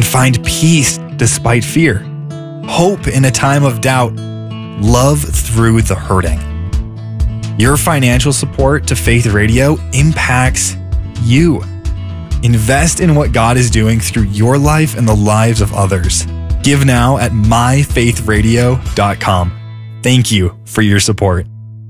find peace despite fear, hope in a time of doubt, love through the hurting. Your financial support to Faith Radio impacts you. Invest in what God is doing through your life and the lives of others. Give now at myfaithradio.com. Thank you for your support.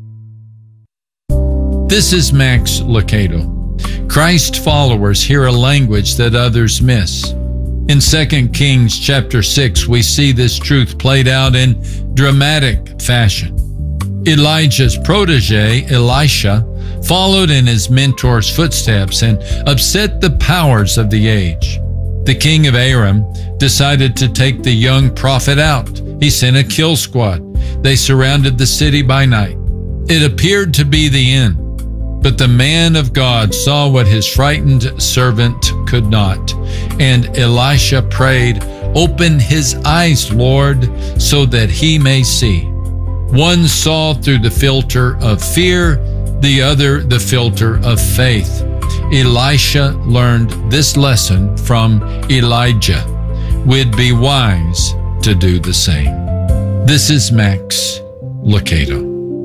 This is Max Lucado. Christ followers hear a language that others miss. In 2 Kings chapter 6, we see this truth played out in dramatic fashion. Elijah's protege, Elisha, followed in his mentor's footsteps and upset the powers of the age. The king of Aram decided to take the young prophet out. He sent a kill squad. They surrounded the city by night. It appeared to be the end. But the man of God saw what his frightened servant could not. And Elisha prayed, "Open his eyes, Lord, so that he may see." One saw through the filter of fear, the other the filter of faith. Elisha learned this lesson from Elijah. We'd be wise to do the same. This is Max Lucado.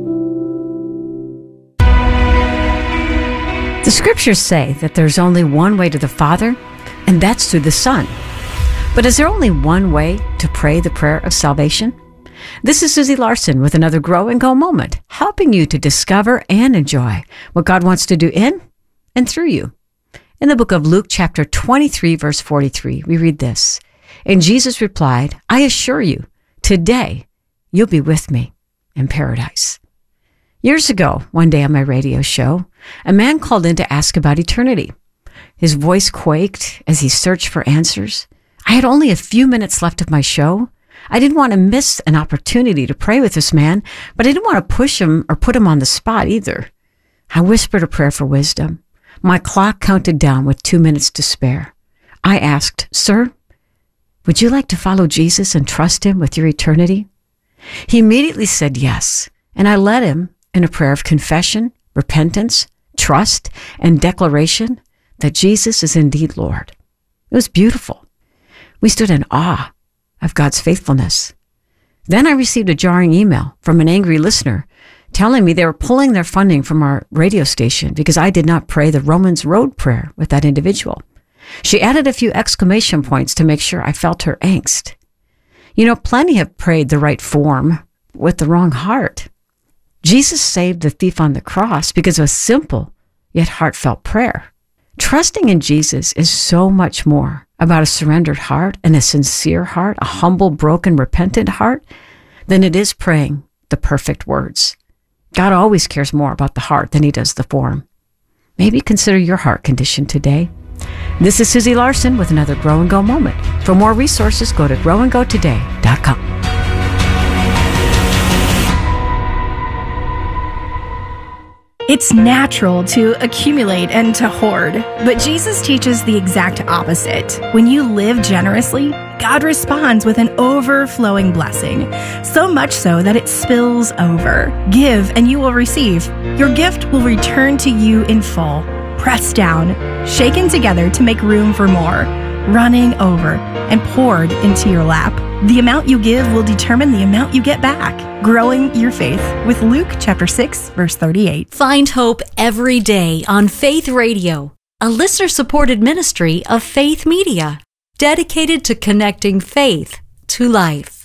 The scriptures say that there's only one way to the Father, and that's through the Son. But is there only one way to pray the prayer of salvation? This is Susie Larson with another Grow and Go moment, helping you to discover and enjoy what God wants to do in and through you. In the book of Luke chapter 23, verse 43, we read this, "And Jesus replied, I assure you, today you'll be with me in paradise." Years ago, one day on my radio show, a man called in to ask about eternity. His voice quaked as he searched for answers. I had only a few minutes left of my show. I didn't want to miss an opportunity to pray with this man, but I didn't want to push him or put him on the spot either. I whispered a prayer for wisdom. My clock counted down with 2 minutes to spare. I asked, "Sir, would you like to follow Jesus and trust him with your eternity?" He immediately said yes, and I led him in a prayer of confession, repentance, trust, and declaration that Jesus is indeed Lord. It was beautiful. We stood in awe of God's faithfulness. Then I received a jarring email from an angry listener telling me they were pulling their funding from our radio station because I did not pray the Romans Road prayer with that individual. She added a few exclamation points to make sure I felt her angst. You know, plenty have prayed the right form with the wrong heart. Jesus saved the thief on the cross because of a simple yet heartfelt prayer. Trusting in Jesus is so much more about a surrendered heart and a sincere heart, a humble, broken, repentant heart, than it is praying the perfect words. God always cares more about the heart than he does the form. Maybe consider your heart condition today. This is Susie Larson with another Grow and Go moment. For more resources, go to growandgotoday.com. It's natural to accumulate and to hoard, but Jesus teaches the exact opposite. When you live generously, God responds with an overflowing blessing, so much so that it spills over. Give and you will receive. Your gift will return to you in full, pressed down, shaken together to make room for more, running over, and poured into your lap. The amount you give will determine the amount you get back. Growing your faith with Luke chapter 6, verse 38. Find hope every day on Faith Radio, a listener-supported ministry of Faith Media, dedicated to connecting faith to life.